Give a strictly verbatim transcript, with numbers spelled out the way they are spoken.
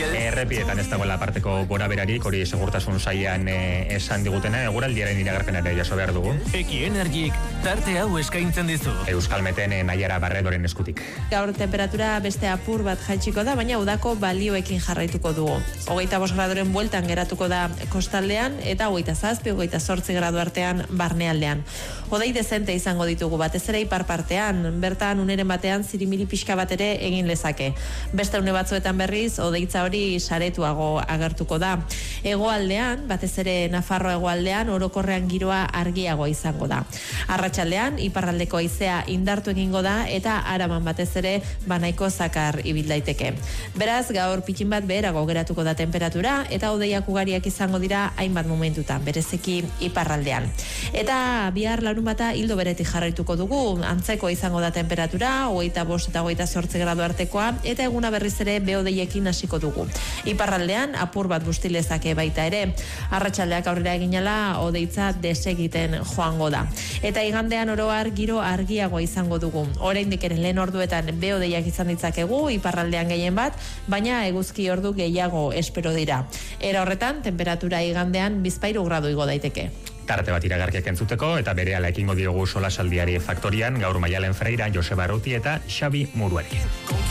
Errepietan ez dagoela aparteko gora berarik, hori segurtasun sailean e, esan digutena, eguraldiaren iragarpenare jaso behar dugu. Eki Energik tarte hau eskaintzen dizu. Euskalmeten e, Naiara Barredoren eskutik. Gaur temperatura beste apur bat jaitsiko da, baina udako balioekin jarraituko dugu. Hogeita bost gradoren bueltan geratuko da kostaldean, eta hogeita zazpi, hogeita zortzi gradu artean barnealdean. Hodei dezente izango ditugu batez ere ipar partean, bertan uneren batean zirimiri pixka bat ere egin lezake. Beste une batzuetan berriz, hodeitza hori saretuago agertuko da. Hegoaldean, batez ere Nafarro hegoaldean, orokorrean giroa argiago izango da. Arratsaldean iparraldeko haizea indartu egingo da eta Araban batez ere banaiko zakar ibil daiteke. Beraz, gaur pitxin bat beherago geratuko da temperatura eta hodeiak ugariak izango dira hainbat momentutan, bereziki iparraldean. Eta bihar larun bata hildo beretik jarraituko dugu, antzeko izango da temperatura, hogeita bost eta hogeita zortzi gradu artekoa, eta eguna berriz ere behodeiekin hasiko dugu. Iparraldean apur bat bustilezake baita ere. Arratsaldeak aurrera eginala hodeitza desegiten joango da. Eta igandean oro har giro argiagoa izango dugu. Oraindik ere lehen orduetan behodeiak izan ditzakegu iparraldean gehien bat, baina eguzki ordu gehiago espero dira. Era horretan temperatura igandean bizpahiru gradu igo daiteke. Tarte bat iragarkiak entzuteko eta berehala ekingo diogu solasaldiari faktorian gaur Maialen Freira, Joseba Arruti eta Xabi Muruari.